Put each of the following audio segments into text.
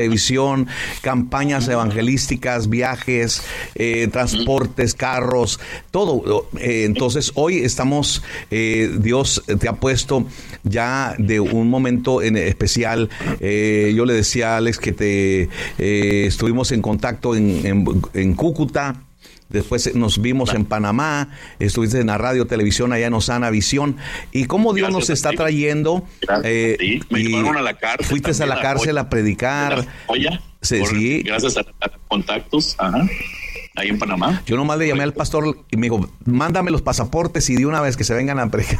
televisión, campañas evangelísticas, viajes, transportes, carros, todo. Entonces hoy estamos, Dios te ha puesto ya de un momento en especial. Yo le decía a Alex que estuvimos en contacto en Cúcuta. Después nos vimos en Panamá, estuviste en la radio, televisión allá en Osana Visión. Y cómo Dios nos está trayendo. Sí, me llevaron a la cárcel. Fuiste a la cárcel a predicar. Sí. Gracias a contactos, ahí en Panamá. Yo nomás le llamé al pastor y me dijo, mándame los pasaportes y de una vez que se vengan a predicar.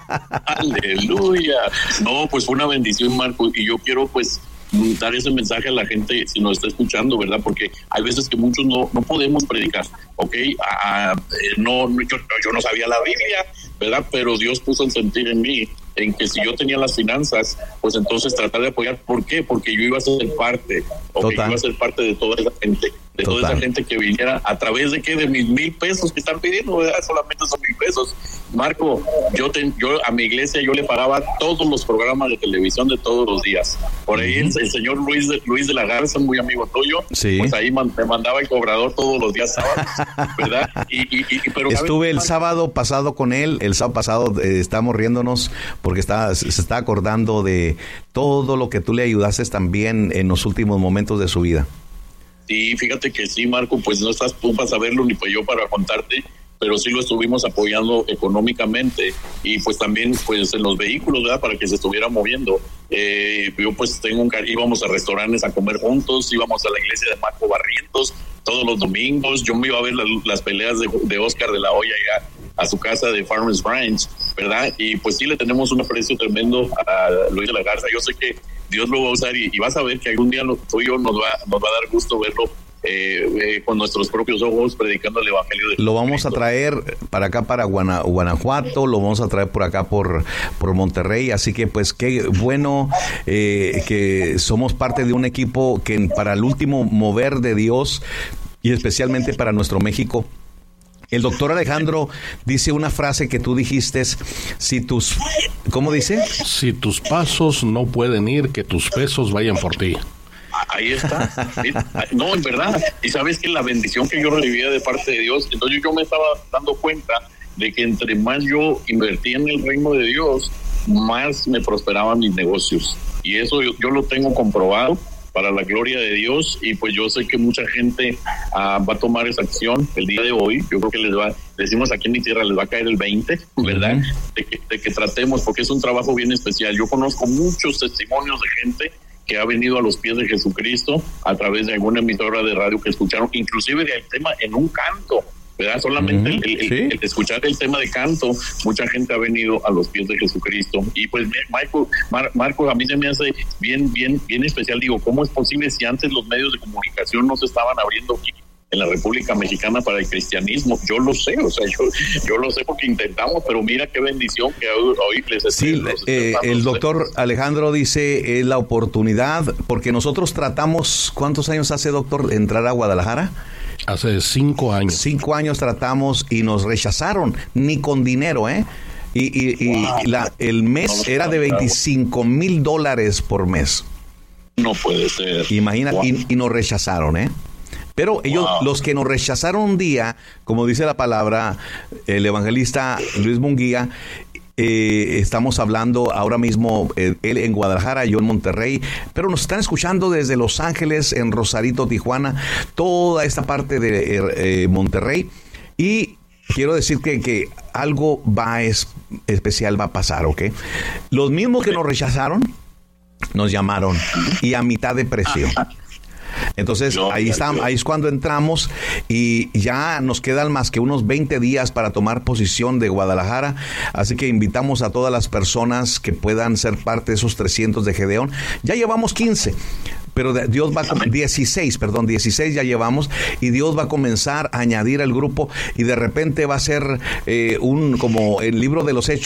Aleluya. No, pues fue una bendición, Marco, y yo quiero pues dar ese mensaje a la gente si nos está escuchando, ¿verdad? Porque hay veces que muchos no podemos predicar, ¿ok? Yo no sabía la Biblia, ¿verdad? Pero Dios puso el sentir en mí, en que si yo tenía las finanzas, pues entonces tratar de apoyar. ¿Por qué? Porque yo iba a ser parte, ¿ok? Iba a ser parte de toda esa gente, de toda esa gente que viniera a través de de mis $1,000 que están pidiendo, ¿verdad? Solamente son $1,000. Marco, yo a mi iglesia yo le pagaba todos los programas de televisión de todos los días. Por ahí el señor Luis de la Garza, muy amigo tuyo, pues ahí me mandaba el cobrador todos los días sábados, ¿verdad? Pero estuve el sábado pasado con él, el sábado pasado estábamos riéndonos porque se está acordando de todo lo que tú le ayudaste también en los últimos momentos de su vida. Sí, fíjate que sí, Marco, pues no estás tú para saberlo ni pues yo para contarte, pero sí lo estuvimos apoyando económicamente y pues también pues en los vehículos, ¿verdad? Para que se estuviera moviendo. Yo pues íbamos a restaurantes a comer juntos, íbamos a la iglesia de Marco Barrientos todos los domingos, yo me iba a ver las peleas de Oscar de la Hoya allá a su casa de Farmers Branch, ¿verdad? Y pues sí le tenemos un aprecio tremendo a Luis de la Garza. Yo sé que Dios lo va a usar y vas a ver que algún día tú y yo nos va a dar gusto verlo con nuestros propios ojos predicando el evangelio de Lo vamos a traer para acá, para Guanajuato, lo vamos a traer por acá, por Monterrey, así que pues qué bueno que somos parte de un equipo que para el último mover de Dios y especialmente para nuestro México. El doctor Alejandro dice una frase que tú dijiste, ¿cómo dice? Si tus pasos no pueden ir, que tus pesos vayan por ti. Ahí está. No, en verdad. Y sabes que la bendición que yo recibía de parte de Dios, entonces yo me estaba dando cuenta de que entre más yo invertía en el reino de Dios, más me prosperaban mis negocios. Y eso yo lo tengo comprobado para la gloria de Dios, y pues yo sé que mucha gente va a tomar esa acción el día de hoy. Yo creo que decimos aquí en mi tierra, les va a caer el 20, ¿verdad? De que tratemos, porque es un trabajo bien especial. Yo conozco muchos testimonios de gente que ha venido a los pies de Jesucristo a través de alguna emisora de radio que escucharon, inclusive del tema en un canto, ¿verdad? Solamente el escuchar el tema de canto, mucha gente ha venido a los pies de Jesucristo. Y pues Marco, a mí se me hace bien especial. Digo, ¿cómo es posible si antes los medios de comunicación no se estaban abriendo aquí en la República Mexicana para el cristianismo? Yo lo sé, o sea, yo lo sé porque intentamos, pero mira qué bendición que hoy les el doctor Alejandro dice, es la oportunidad, porque nosotros tratamos, ¿cuántos años hace, doctor, entrar a Guadalajara? Hace 5 años. 5 años tratamos y nos rechazaron, ni con dinero, el mes era de $25,000 por mes. No puede ser. Imagina, y nos rechazaron, Pero ellos, los que nos rechazaron un día, como dice la palabra, el evangelista Luis Munguía, estamos hablando ahora mismo, él en Guadalajara, yo en Monterrey, pero nos están escuchando desde Los Ángeles, en Rosarito, Tijuana, toda esta parte de Monterrey, y quiero decir que algo especial va a pasar, ¿ok? Los mismos que nos rechazaron, nos llamaron, y a mitad de precio. Entonces ahí es cuando entramos y ya nos quedan más que unos 20 días para tomar posición de Guadalajara, así que invitamos a todas las personas que puedan ser parte de esos 300 de Gedeón. Ya llevamos 15, pero Dios va a 16 ya llevamos, y Dios va a comenzar a añadir al grupo, y de repente va a ser como el libro de los Hechos.